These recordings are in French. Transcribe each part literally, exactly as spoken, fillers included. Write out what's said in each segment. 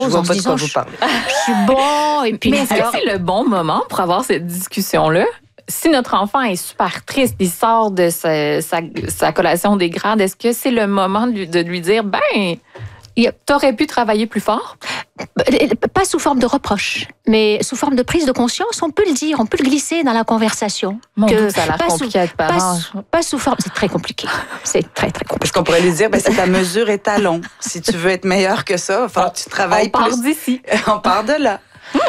Je vois en pas se de disant, quoi vous parlez. Je suis bon, et puis... Mais est-ce que alors, c'est le bon moment pour avoir cette discussion-là? Si notre enfant est super triste, il sort de sa, sa, sa collation des grades, est-ce que c'est le moment de lui, de lui dire, ben, t'aurais pu travailler plus fort? Pas sous forme de reproche, mais sous forme de prise de conscience, on peut le dire, on peut le glisser dans la conversation. Mon que Dieu, ça a l'air pas compliqué sous, à être parent. Pas, sous- pas sous forme, c'est très compliqué. C'est très, très compliqué. Parce qu'on pourrait lui dire, ben, c'est ta mesure étalon. Si tu veux être meilleur que ça, il faut que tu travailles On part plus. d'ici. On part de là.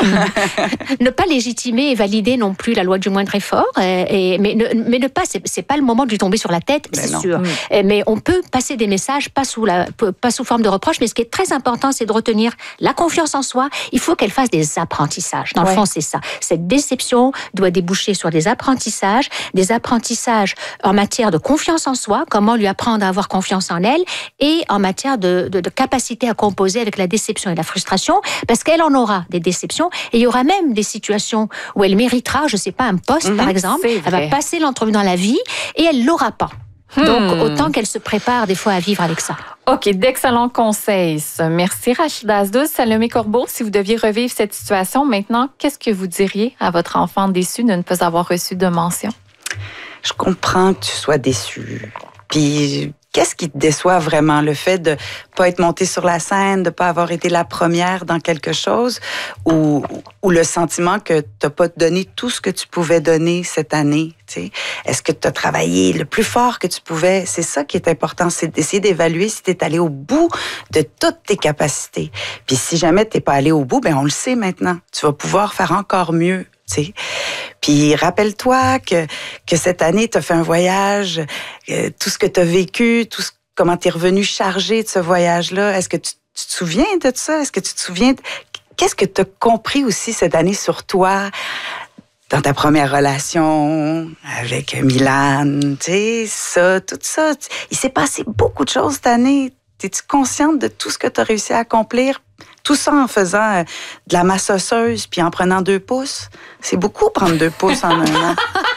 Ne pas légitimer et valider non plus la loi du moindre effort, euh, et, mais, ne, mais ne pas, c'est, c'est pas le moment de lui tomber sur la tête, Ben c'est non. sûr. Mm. Euh, Mais on peut passer des messages, pas sous, la, pas sous forme de reproche, mais ce qui est très important, c'est de retenir la confiance en soi. Il faut qu'elle fasse des apprentissages. Dans Ouais. le fond, c'est ça. Cette déception doit déboucher sur des apprentissages, des apprentissages en matière de confiance en soi, comment lui apprendre à avoir confiance en elle, et en matière de, de, de capacité à composer avec la déception et la frustration, parce qu'elle en aura des déceptions, et il y aura même des situations où elle méritera, je sais pas, un poste, Mhm, par exemple. c'est Elle vrai. va passer l'entrevue dans la vie et elle l'aura pas. Donc, Hmm. autant qu'elle se prépare des fois à vivre avec ça. OK, d'excellents conseils. ça. Merci, Rachida Asdouz. Salomé Corbeau, si vous deviez revivre cette situation maintenant, qu'est-ce que vous diriez à votre enfant déçu de ne pas avoir reçu de mention? Je comprends que tu sois déçu. Puis, qu'est-ce qui te déçoit vraiment? Le fait de pas être montée sur la scène, de pas avoir été la première dans quelque chose, ou, ou le sentiment que t'as pas donné tout ce que tu pouvais donner cette année, tu sais? Est-ce que tu as travaillé le plus fort que tu pouvais? C'est ça qui est important, c'est d'essayer d'évaluer si tu es allé au bout de toutes tes capacités. Puis si jamais tu n'es pas allé au bout, ben on le sait maintenant. Tu vas pouvoir faire encore mieux. T'sais. Puis rappelle-toi que, que cette année, tu as fait un voyage, euh, tout ce que tu as vécu, tout ce, comment tu es revenu chargé de ce voyage-là. Est-ce que tu, tu te souviens de ça? Est-ce que tu te souviens? De... Qu'est-ce que tu as compris aussi cette année sur toi, dans ta première relation avec Milan? Tu sais, ça, tout ça. Il s'est passé beaucoup de choses cette année. Es-tu consciente de tout ce que tu as réussi à accomplir? Tout ça en faisant euh, de la masse osseuse puis en prenant deux pouces. C'est beaucoup prendre deux pouces en un an.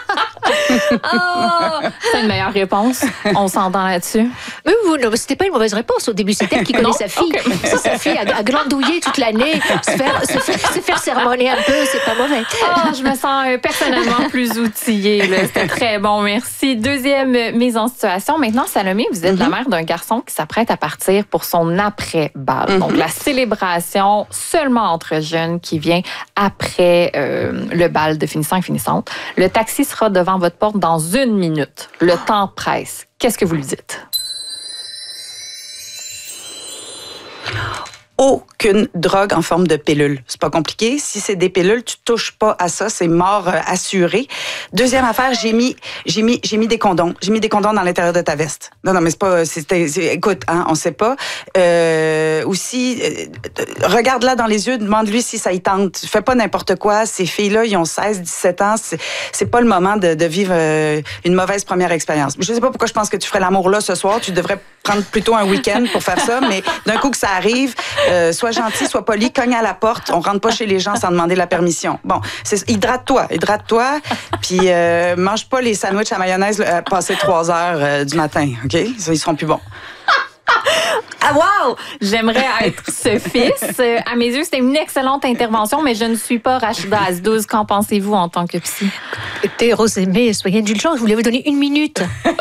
Oh, c'est une meilleure réponse. On s'entend là-dessus. Mais vous, non, c'était pas une mauvaise réponse. Au début, c'était elle qui connaît Non? sa fille. Ok. Si sa fille a, a glandouillé toute l'année, se faire, se, faire, se faire sermonner un peu, c'est pas mauvais. Oh, je me sens euh, personnellement plus outillée. là. C'était très bon, merci. Deuxième euh, mise en situation. Maintenant, Salomé, vous êtes la mère d'un garçon qui s'apprête à partir pour son après-bal. Mhm. Donc, la célébration seulement entre jeunes qui vient après euh, le bal de finissant et finissante. Le taxi sera devant votre porte dans une minute. Le temps presse. Qu'est-ce que vous lui dites? Aucune drogue en forme de pilule. C'est pas compliqué. Si c'est des pilules, tu touches pas à ça. C'est mort euh, assuré. Deuxième affaire, j'ai mis, j'ai mis, j'ai mis des condoms. J'ai mis des condoms dans l'intérieur de ta veste. Non, non, mais c'est pas, c'est, c'est, écoute, hein, on sait pas. Euh, aussi, euh, regarde-la dans les yeux, demande-lui si ça y tente. Fais pas n'importe quoi. Ces filles-là, ils ont seize, dix-sept ans. C'est, c'est pas le moment de, de vivre euh, une mauvaise première expérience. Je sais pas pourquoi je pense que tu ferais l'amour là ce soir. Tu devrais prendre plutôt un week-end pour faire ça, mais d'un coup que ça arrive, Euh, sois gentil, sois poli, cogne à la porte. On rentre pas chez les gens sans demander la permission. Bon, c'est, hydrate-toi, hydrate-toi, puis euh, mange pas les sandwichs à mayonnaise là, passés trois heures euh, du matin, OK? Ils seront plus bons. Ah wow! J'aimerais être ce fils. Euh, À mes yeux, c'était une excellente intervention, mais je ne suis pas Rachida Asdouz. Qu'en pensez-vous en tant que psy? Écoutez, Rosemée, soyez indulgente, je voulais vous donner une minute.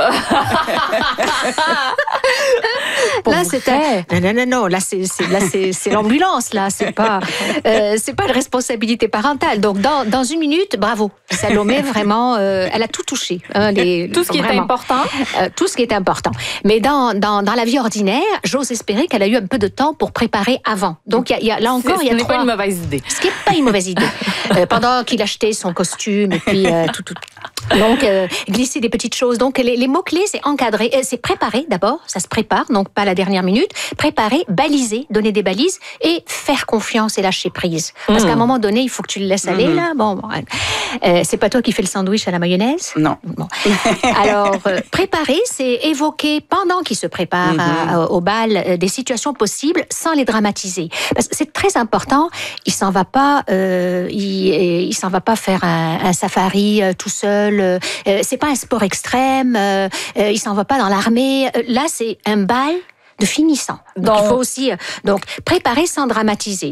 Pour Là, vrai? c'était. Non, non, non, non. Là, c'est, c'est, là, c'est, c'est l'ambulance, là. C'est pas, euh, c'est pas une responsabilité parentale. Donc, dans, dans une minute, bravo. Salomé, vraiment, euh, elle a tout touché. Hein, les, Tout ce qui est vraiment. important. Euh, tout ce qui est important. Mais dans, dans, dans la vie ordinaire, j'ose espérer qu'elle a eu un peu de temps pour préparer avant. Donc, il y a, il y a, là encore, il y a Ce n'est trois... pas une mauvaise idée. Ce qui n'est pas une mauvaise idée. Euh, pendant qu'il achetait son costume et puis euh, tout, tout. Donc, euh, glisser des petites choses. Donc, les, les mots-clés, c'est encadrer. Euh, c'est préparer d'abord. Ça se prépare, donc pas à la dernière minute. Préparer, baliser, donner des balises et faire confiance et lâcher prise. Parce Mm. qu'à un moment donné, il faut que tu le laisses aller, Mhm. là. Bon, bon, euh, c'est pas toi qui fais le sandwich à la mayonnaise? Non. Bon. Alors, euh, préparer, c'est évoquer, pendant qu'il se prépare à- à- au bal, euh, des situations possibles sans les dramatiser. Parce que c'est très important. Il s'en va pas, euh, il, euh, il s'en va pas faire un, un safari euh, tout seul. Euh, euh, c'est pas un sport extrême. Euh, euh, il s'en va pas dans l'armée. Euh, là, c'est un bal de finissant. Donc, Donc- il faut aussi euh, donc préparer sans dramatiser.